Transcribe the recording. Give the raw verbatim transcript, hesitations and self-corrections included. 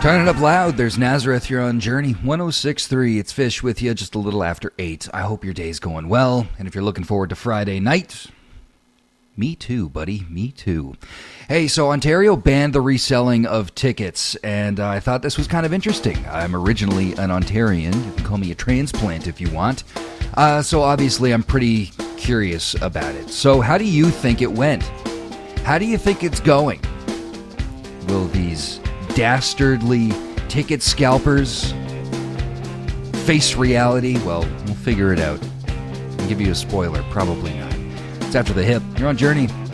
Turn it up loud. There's Nazareth. You're on Journey one oh six point three. It's Fish with you just a little after eight. I hope your day's going well. And if you're looking forward to Friday night, me too, buddy. Me too. Hey, so Ontario banned the reselling of tickets, and uh, I thought this was kind of interesting. I'm originally an Ontarian. You can call me a transplant if you want. Uh, so obviously I'm pretty curious about it. So how do you think it went? How do you think it's going? Will these dastardly ticket scalpers face reality? Well, we'll figure it out. I'll give you a spoiler. Probably not. It's after the hip. You're on Journey.